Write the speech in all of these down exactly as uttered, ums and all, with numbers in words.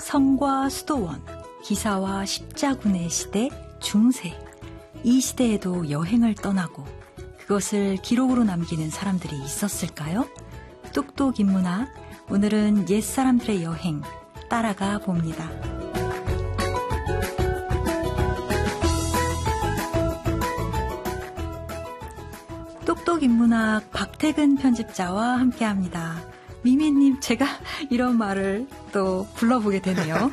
성과 수도원, 기사와 십자군의 시대 중세. 이 시대에도 여행을 떠나고 그것을 기록으로 남기는 사람들이 있었을까요? 똑똑 인문학, 오늘은 옛사람들의 여행 따라가 봅니다. 똑똑 인문학 박태근 편집자와 함께합니다. 미미님, 제가 이런 말을 또 불러보게 되네요.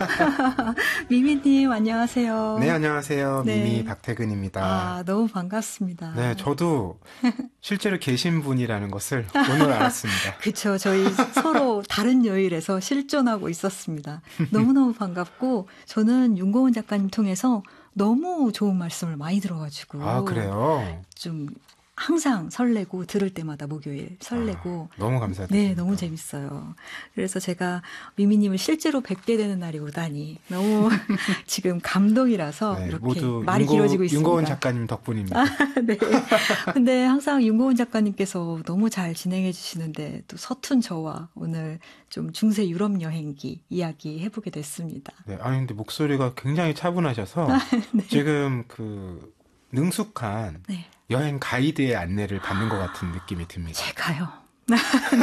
미미님, 안녕하세요. 네, 안녕하세요. 네. 미미 박태근입니다. 아, 너무 반갑습니다. 네, 저도 실제로 계신 분이라는 것을 오늘 알았습니다. 그렇죠. 저희 서로 다른 요일에서 실존하고 있었습니다. 너무너무 반갑고, 저는 윤고은 작가님 통해서 너무 좋은 말씀을 많이 들어가지고. 아, 그래요? 좀 항상 설레고 들을 때마다 목요일 설레고. 아, 너무 감사드립니다. 네, 너무 재밌어요. 그래서 제가 미미님을 실제로 뵙게 되는 날이 오다니 너무 지금 감동이라서 네, 이렇게 모두 말이 윤고, 길어지고 있습니다. 윤고은 작가님 덕분입니다. 아, 네. 근데 항상 윤고은 작가님께서 너무 잘 진행해 주시는데 또 서툰 저와 오늘 좀 중세 유럽 여행기 이야기 해보게 됐습니다. 네, 아니 근데 목소리가 굉장히 차분하셔서 네. 지금 그 능숙한 네. 여행 가이드의 안내를 받는 것 같은 느낌이 듭니다. 제가요. 네.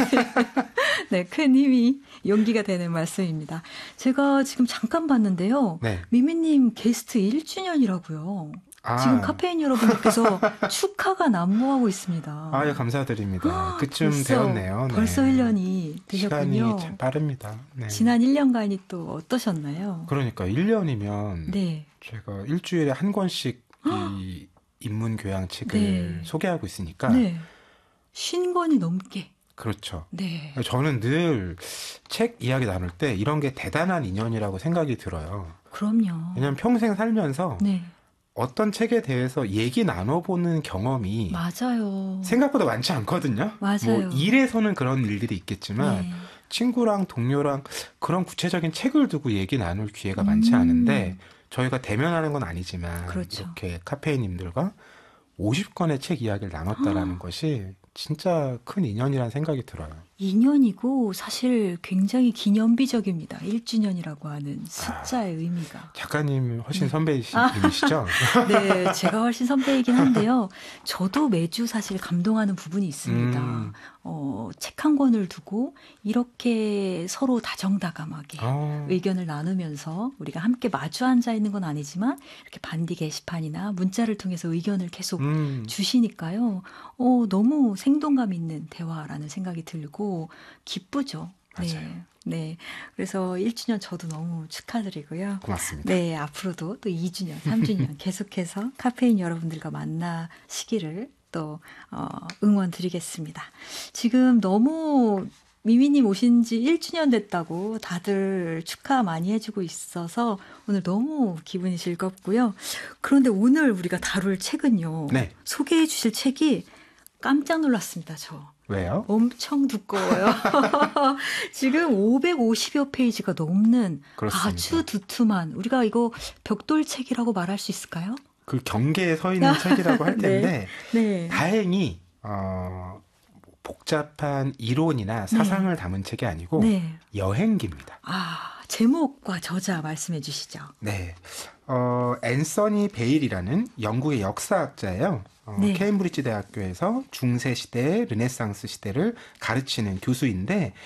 네, 큰 힘이 용기가 되는 말씀입니다. 제가 지금 잠깐 봤는데요. 네. 미미님 게스트 일 주년이라고요. 아. 지금 카페인 여러분들께서 축하가 난무하고 있습니다. 아, 예, 감사드립니다. 아, 그쯤 벌써, 되었네요. 네. 벌써 일 년이 되셨군요. 시간이 참 빠릅니다. 네. 지난 일 년간이 또 어떠셨나요? 그러니까 일 년이면 네. 제가 일주일에 한 권씩 이 인문교양책을 네. 소개하고 있으니까 네. 쉰 권이 넘게. 그렇죠. 네. 저는 늘 책 이야기 나눌 때 이런 게 대단한 인연이라고 생각이 들어요. 그럼요. 왜냐하면 평생 살면서 네. 어떤 책에 대해서 얘기 나눠보는 경험이 맞아요. 생각보다 많지 않거든요. 맞아요. 뭐 일에서는 그런 일들이 있겠지만 네. 친구랑 동료랑 그런 구체적인 책을 두고 얘기 나눌 기회가 많지 음. 않은데 저희가 대면하는 건 아니지만 그렇죠. 이렇게 카페인님들과 오십 권의 책 이야기를 나눴다라는 아. 것이 진짜 큰 인연이라는 생각이 들어요. 인연이고 사실 굉장히 기념비적입니다. 일 주년이라고 하는 숫자의 아, 의미가. 작가님 훨씬 선배이시죠? 네, 제가 훨씬 선배이긴 한데요. 저도 매주 사실 감동하는 부분이 있습니다. 음. 어, 책 한 권을 두고 이렇게 서로 다정다감하게 어. 의견을 나누면서 우리가 함께 마주 앉아 있는 건 아니지만 이렇게 반디 게시판이나 문자를 통해서 의견을 계속 음. 주시니까요. 어, 너무 생동감 있는 대화라는 생각이 들고 기쁘죠. 맞아요. 네. 네. 그래서 일 주년 저도 너무 축하드리고요. 고맙습니다. 네. 앞으로도 또 이 주년, 삼 주년 계속해서 카페인 여러분들과 만나시기를 또 어, 응원 드리겠습니다. 지금 너무 미미님 오신 지 일 주년 됐다고 다들 축하 많이 해주고 있어서 오늘 너무 기분이 즐겁고요. 그런데 오늘 우리가 다룰 책은요. 네. 소개해 주실 책이 깜짝 놀랐습니다. 저. 왜요? 엄청 두꺼워요. 지금 오백오십여 페이지가 넘는 그렇습니다. 아주 두툼한 우리가 이거 벽돌책이라고 말할 수 있을까요? 그 경계에 서 있는 책이라고 할 텐데 네. 네. 다행히 어, 복잡한 이론이나 사상을 네. 담은 책이 아니고 네. 여행기입니다. 아, 제목과 저자 말씀해 주시죠. 네, 어, 앤서니 베일이라는 영국의 역사학자예요. 어, 네. 케임브리지 대학교에서 중세 시대, 르네상스 시대를 가르치는 교수인데